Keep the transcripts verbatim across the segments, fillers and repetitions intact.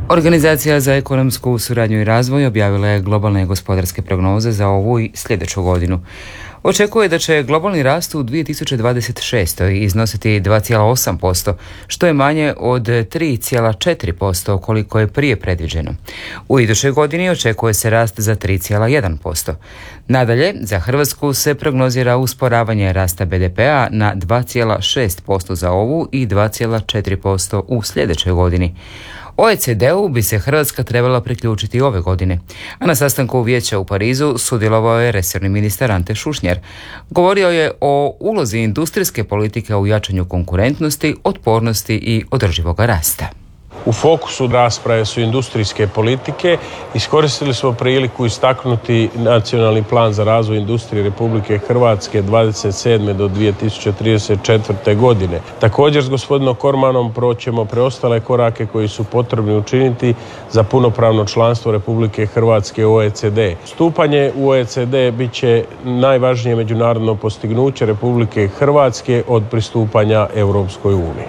Organizacija za ekonomsku suradnju i razvoj objavila je globalne gospodarske prognoze za ovu i sljedeću godinu. Očekuje da će globalni rast u dvije tisuće dvadeset šestoj iznositi dva zarez osam posto, što je manje od tri zarez četiri posto koliko je prije predviđeno. U idućoj godini očekuje se rast za tri zarez jedan posto. Nadalje, za Hrvatsku se prognozira usporavanje rasta be de pea na dva zarez šest posto za ovu i dva zarez četiri posto u sljedećoj godini. O E C D-u bi se Hrvatska trebala priključiti ove godine, a na sastanku vijeća u Parizu sudjelovao je resorni ministar Ante Šušnjar. Govorio je o ulozi industrijske politike u jačanju konkurentnosti, otpornosti i održivog rasta. U fokusu rasprave su industrijske politike. Iskoristili smo priliku istaknuti nacionalni plan za razvoj industrije Republike Hrvatske dvadeset sedme do dvije tisuće trideset četvrte godine. Također s gospodinom Kormanom proćemo preostale korake koji su potrebni učiniti za punopravno članstvo Republike Hrvatske u O E C D. Stupanje u O E C D bit će najvažnije međunarodno postignuće Republike Hrvatske od pristupanja Europskoj uniji.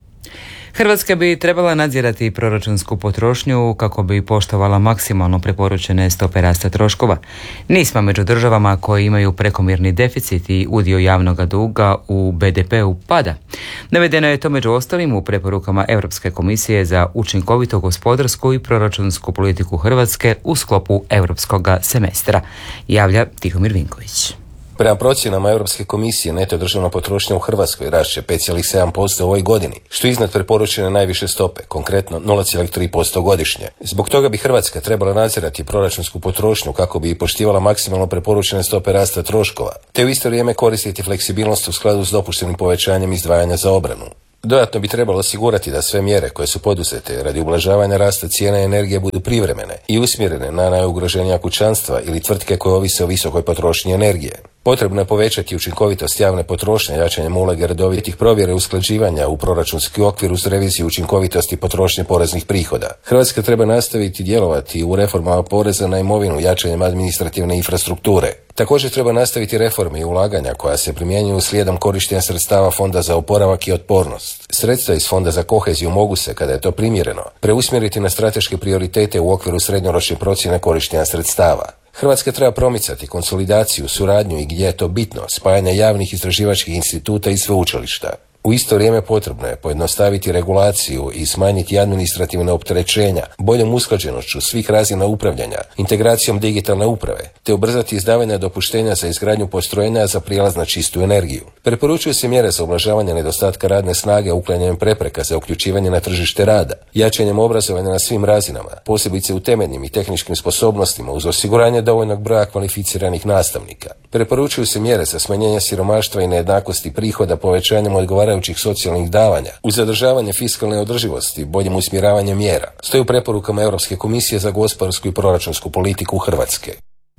Hrvatska bi trebala nadzirati proračunsku potrošnju kako bi poštovala maksimalno preporučene stope rasta troškova. Nismo među državama koje imaju prekomjerni deficit i udio javnog duga u be de peu pada. Navedeno je to među ostalim u preporukama Europske komisije za učinkovitu gospodarsku i proračunsku politiku Hrvatske u sklopu europskog semestra, javlja Tihomir Vinković. Prema procjenama Europske komisije, neto državna potrošnja u Hrvatskoj rast će pet zarez sedam posto u ovoj godini, što je iznad preporučene najviše stope, konkretno nula zarez tri posto godišnje. Zbog toga bi Hrvatska trebala nadzirati proračunsku potrošnju kako bi poštivala maksimalno preporučene stope rasta troškova, te u isto vrijeme koristiti fleksibilnost u skladu s dopuštenim povećanjem izdvajanja za obranu. Dodatno bi trebalo osigurati da sve mjere koje su poduzete radi ublažavanja rasta cijene energije budu privremene i usmjerene na najugroženija kućanstva ili tvrtke koje ovise o visokoj potrošnji energije. Potrebno je povećati učinkovitost javne potrošnje jačanjem uloge redovitih provjera i usklađivanja u proračunski okvir uz reviziju učinkovitosti potrošnje poreznih prihoda. Hrvatska treba nastaviti djelovati u reformama poreza na imovinu jačanjem administrativne infrastrukture. Također treba nastaviti reforme i ulaganja koja se primjenjuju slijedom korištenja sredstava Fonda za oporavak i otpornost. Sredstva iz Fonda za koheziju mogu se, kada je to primjereno, preusmjeriti na strateške prioritete u okviru srednjoročne procjene korištenja sredstava. Hrvatska treba promicati konsolidaciju, suradnju i gdje je to bitno, spajanje javnih istraživačkih instituta i sveučilišta. U isto vrijeme potrebno je pojednostaviti regulaciju i smanjiti administrativne opterećenja, boljom usklađenošću svih razina upravljanja, integracijom digitalne uprave, te ubrzati izdavanje dopuštenja za izgradnju postrojenja za prijelaz na čistu energiju. Preporučuju se mjere za ublažavanje nedostatka radne snage uklanjanjem prepreka za uključivanje na tržište rada, jačanjem obrazovanja na svim razinama, posebice u temeljnim i tehničkim sposobnostima uz osiguranje dovoljnog broja kvalificiranih nastavnika. Preporučuju se mjere za smanjenje siromaštva i nejednakosti prihoda povećanjem odgovarajućih socijalnih davanja, uz zadržavanje fiskalne održivosti, boljim usmjeravanjem mjera, stoji u preporukama Europske komisije za gospodarsku i proračunsku politiku Hrvatske.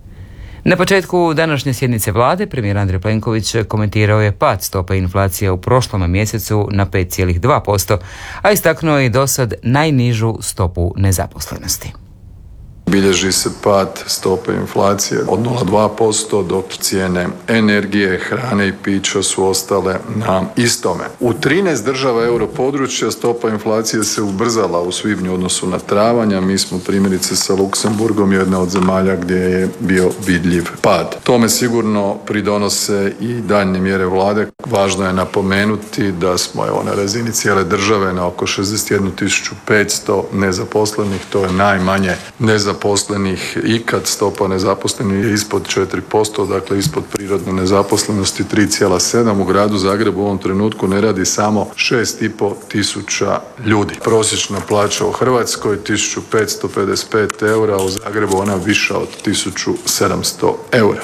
Na početku današnje sjednice vlade premijer Andrej Plenković komentirao je pad stope inflacije u prošlom mjesecu na pet zarez dva posto, a istaknuo je i dosad najnižu stopu nezaposlenosti. Bilježi se pad stope inflacije od nula zarez dva posto, dok cijene energije, hrane i pića su ostale na istome. U trinaest država europodručja stopa inflacije se ubrzala u svibnju u odnosu na travanj, a mi smo primjerice sa Luksemburgom jedna od zemalja gdje je bio vidljiv pad. Tome sigurno pridonose i daljnje mjere vlade. Važno je napomenuti da smo evo, na razini cijele države na oko šezdeset jednu tisuću petsto nezaposlenih, to je najmanje nezaposlenih zaposlenih ikad. Stopa nezaposlenih je ispod četiri posto, dakle ispod prirodne nezaposlenosti tri zarez sedam. U gradu Zagrebu u ovom trenutku ne radi samo šest i pol tisuća ljudi. Prosječna plaća u Hrvatskoj tisuću petsto pedeset pet eura, u Zagrebu ona viša od tisuću sedamsto eura.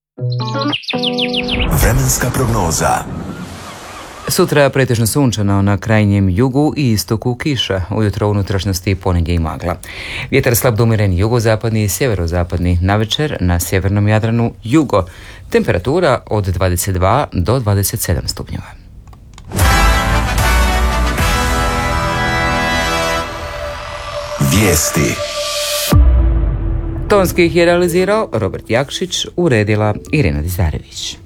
Vremenska prognoza. Sutra pretežno sunčano, na krajnjem jugu i istoku kiša, ujutro unutrašnjosti ponegdje i magla. Vjetar slab do umjeren jugozapadni i sjeverozapadni, navečer na sjevernom Jadranu jugo. Temperatura od dvadeset dva do dvadeset sedam stupnjeva. Vijesti. Tonski ih je realizirao Robert Jakšić, uredila Irena Dizarević.